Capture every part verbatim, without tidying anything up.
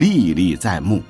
历历在目。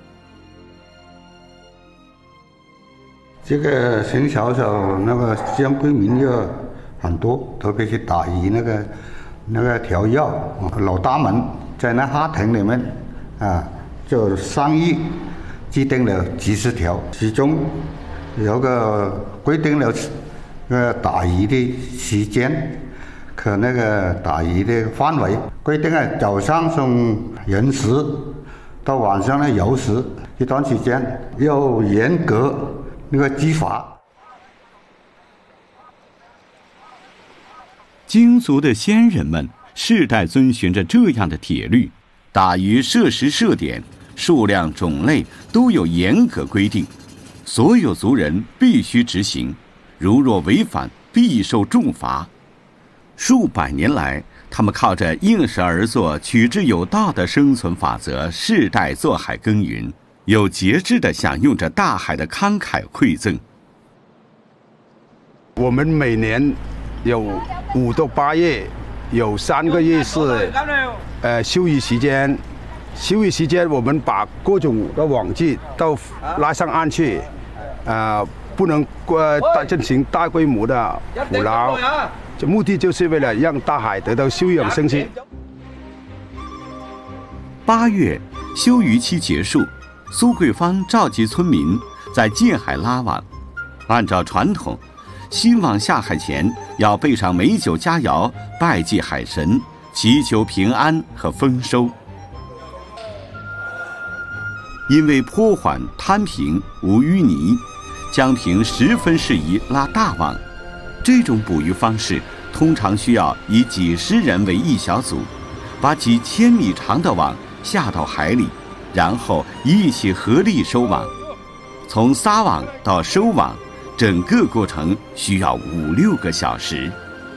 这个从小小那个江归民就很多，特别是打鱼那个那个条药，老大们在那哈亭里面啊，就商议制定了几十条，其中有个规定了那个打鱼的时间和那个打鱼的范围，规定啊早上从寅时到晚上的酉时一段时间要严格那个执法。 京族的先人们世代遵循着这样的铁律，打鱼设时设点、数量种类都有严格规定，所有族人必须执行，如若违反必受重罚。数百年来，他们靠着应时而作、取之有道的生存法则，世代做海耕耘，有节制地享用着大海的慷慨馈赠。 我们每年有五到八月，有三个月是呃休渔时间。休渔时间，我们把各种的网具都拉上岸去，呃，不能呃大进行大规模的捕捞。这目的就是为了让大海得到休养生息。 八月休渔期结束，苏桂芳召集村民在近海拉网。按照传统，新网下海前要备上美酒佳肴，拜祭海神，祈求平安和丰收。因为坡缓滩平无淤泥，江平十分适宜拉大网。这种捕鱼方式通常需要以几十人为一小组，把几千米长的网下到海里，然后一起合力收网。从撒网到收网，整个过程需要五六个小时。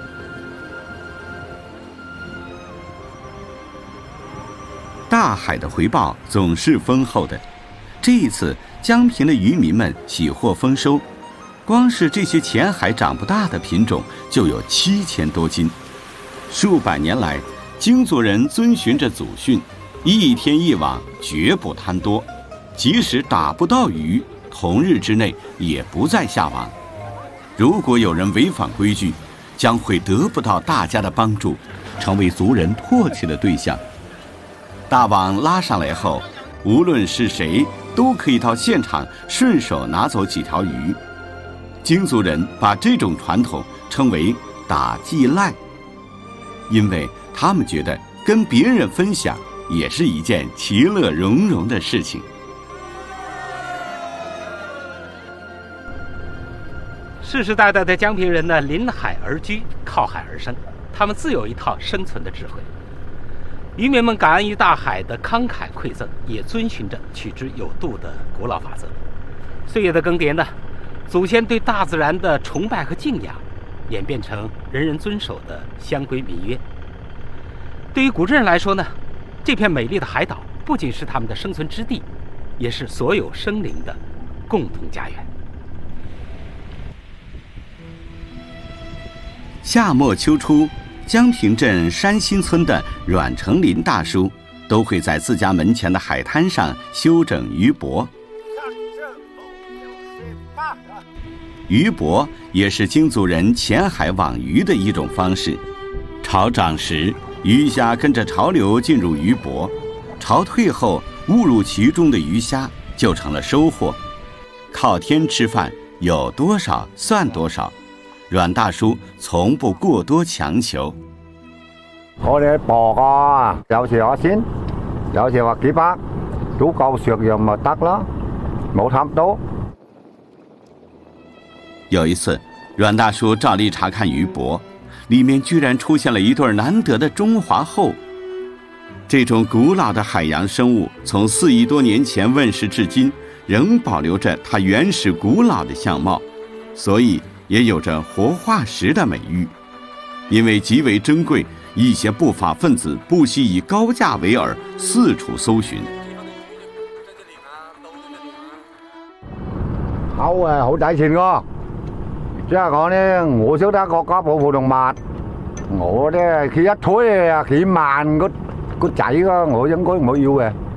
大海的回报总是丰厚的，这一次江平的渔民们喜获丰收，光是这些浅海长不大的品种就有七千多斤。数百年来，京族人遵循着祖训，一天一网，绝不贪多，即使打不到鱼，同日之内也不再下网。如果有人违反规矩，将会得不到大家的帮助，成为族人唾弃的对象。大网拉上来后，无论是谁都可以到现场顺手拿走几条鱼。京族人把这种传统称为打祭赖，因为他们觉得跟别人分享也是一件其乐融融的事情。 世世代代的江平人呢，临海而居，靠海而生，他们自有一套生存的智慧。渔民们感恩于大海的慷慨馈赠，也遵循着取之有度的古老法则。岁月的更迭呢，祖先对大自然的崇拜和敬仰，演变成人人遵守的乡规民约。对于古镇人来说呢，这片美丽的海岛不仅是他们的生存之地，也是所有生灵的共同家园。 夏末秋初，江平镇山新村的阮成林大叔都会在自家门前的海滩上修整鱼泊。鱼泊也是京族人潜海网鱼的一种方式。潮涨时，鱼虾跟着潮流进入鱼泊，潮退后，误入其中的鱼虾就成了收获。靠天吃饭，有多少算多少。阮大叔從不過多強求。 我哋磅啊，有時話千，有時話幾百，足夠食用咪得咯，冇貪多。 有一次，阮大叔照例查看鱼泊，里面居然出现了一对难得的中华后。这种古老的海洋生物，从四亿多年前问世至今，仍保留着它原始古老的相貌，所以也有着活化石的美誉。因为极为珍贵，一些不法分子不惜以高价为饵，四处搜寻。 口啊好抵錢㗎，即係講咧，我識得國家保護動物，我咧佢一推啊幾萬個個仔㗎，我應該唔會要嘅。